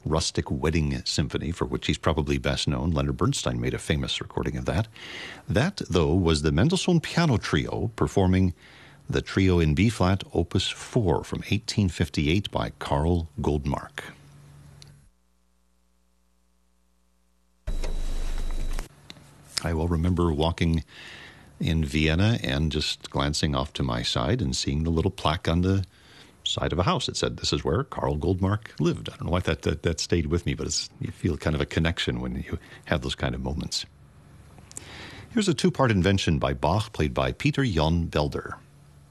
Rustic Wedding Symphony, for which he's probably best known. Leonard Bernstein made a famous recording of that. That, though, was the Mendelssohn Piano Trio performing the Trio in B-flat, Opus 4 from 1858 by Karl Goldmark. I will remember walking in Vienna and just glancing off to my side and seeing the little plaque on the side of a house. It said, "This is where Karl Goldmark lived." I don't know why that stayed with me, but you feel kind of a connection when you have those kind of moments. Here's a two-part invention by Bach, played by Peter Jan Belder.